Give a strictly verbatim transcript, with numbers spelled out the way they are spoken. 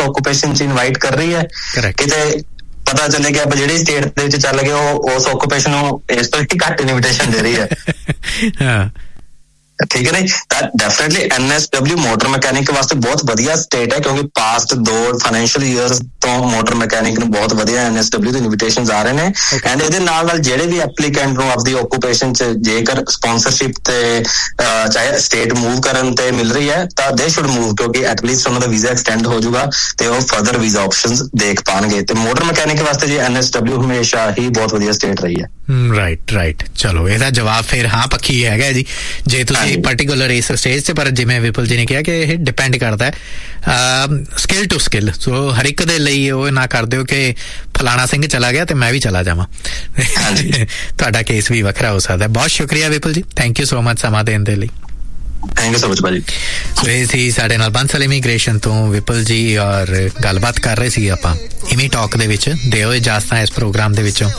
Occupation ਚ invite ਕਰ ਰਹੀ ਹੈ, ਕਿਤੇ ਪਤਾ ਚੱਲੇ ਕਿ ਆਪਾਂ ਜਿਹੜੀ ਸਟੇਟ ਦੇ ਵਿੱਚ ਚੱਲ ਗਏ ਉਹ ਉਸ ਆਕੂਪੇਸ਼ਨ ਨੂੰ ਇਸ ਤੋਂ ਹੀ ਘੱਟ ਇਨਵੀਟੇਸ਼ਨ ਦੇ ਰਹੀ ਹੈ। ਹਾਂ ਠੀਕ ਹੈ ਨਾ। ਤਾਂ definitely N S W motor mechanic ਵਾਸਤੇ ਬਹੁਤ ਵਧੀਆ ਸਟੇਟ ਹੈ, ਕਿਉਂਕਿ ਪਾਸਟ ਦੋ ਫਾਈਨੈਂਸ਼ੀਅਲ ਈਅਰਸ ਤੋਂ ਮੋਟਰ ਮਕੈਨਿਕ ਨੂੰ ਬਹੁਤ ਵਧੀਆ ਐਨ ਐਸ ਡਬਲਿਊ ਦੇ ਇਨਵੀਟੇਸ਼ਨਸ ਆ ਰਹੇ ਨੇ। ਐਂਡ ਇਹਦੇ ਨਾਲ ਨਾਲ ਜਿਹੜੇ ਵੀ ਐਪਲੀਕੈਂਟ ਨੂੰ ਆਪਦੀ ਆਕੂਪੇਸ਼ਨ ਚ ਜੇਕਰ ਸਪਾਂਸਰਸ਼ਿਪ ਤੇ ਚਾਹੇ ਸਟੇਟ ਮੂਵ ਕਰਨ ਤੇ ਮਿਲ ਰਹੀ ਹੈ ਤਾਂ ਦੇ ਸ਼ੁਡ ਮੂਵ, ਕਿਉਂਕਿ ਐਟਲੀਸਟ ਉਹਨਾਂ ਦਾ ਵੀਜ਼ਾ ਐਕਸਟੈਂਡ ਹੋ ਜਾਊਗਾ ਤੇ ਉਹ ਫਰਦਰ ਵੀਜ਼ਾ ਆਪਸ਼ਨਸ ਦੇਖ ਪਾਣਗੇ। ਤੇ ਮੋਟਰ ਮਕੈਨਿਕ ਵਾਸਤੇ ਜੀ ਐਨ ਐਸ ਡਬਲਿਊ ਹਮੇਸ਼ਾ ਹੀ ਬਹੁਤ ਵਧੀਆ ਸਟੇਟ ਰਹੀ ਹੈ। ਰਾਈਟ ਰਾਈਟ ਚਲੋ ਇਹਦਾ ਜਵਾਬ ਫਿਰ ਹਾਂ ਪੱਖੀ ਹੈਗਾ ਜੀ ਜੇ ਤੁਸੀਂ ਪਰਟੀਕੂਲਰ ਇਸ ਸਟੇਜ ਤੇ। ਪਰ ਜਿਵੇਂ ਵਿਪੁਲ ਜੀ ਨੇ ਕਿਹਾ ਕਿ ਇਹ ਡਿਪੈਂਡ ਕਰਦਾ ਸਕਿੱਲ ਟੂ ਸਕਿੱਲ, ਸੋ ਹਰ ਇੱਕ ਦੇ ਲਈ ਉਹ ਨਾ ਕਰ ਦਿਓ ਕਿ ਫਲਾਣਾ ਸਿੰਘ ਚਲਾ ਗਿਆ ਤੇ ਮੈਂ ਵੀ ਚਲਾ ਜਾਵਾਂ। ਤੁਹਾਡਾ ਕੇਸ ਵੀ ਵੱਖਰਾ ਹੋ ਸਕਦਾ। ਬਹੁਤ ਸ਼ੁਕਰੀਆ ਵਿਪੁਲ ਜੀ, ਥੈਂਕ ਯੂ ਸੋ ਮਚ ਸਮਾਂ ਦੇਣ ਦੇ ਲਈ। ਥੈਂਕ ਯੂ ਸੋ ਮਚ ਭਾਜੀ। ਸੋ ਇਹ ਸੀ ਸਾਡੇ ਨਾਲ ਬੰਸਲ ਇਮੀਗ੍ਰੇਸ਼ਨ ਤੋਂ ਵਿਪੁਲ ਜੀ, ਔਰ ਗੱਲਬਾਤ ਕਰ ਰਹੇ ਸੀ ਆਪਾਂ ਇਮੀ ਟਾਕ ਦੇ ਵਿੱਚ। ਦਿਓ ਇਜਾਜ਼ਤਾਂ ਇਸ ਪ੍ਰੋਗਰਾਮ ਦੇ ਵਿੱਚੋਂ।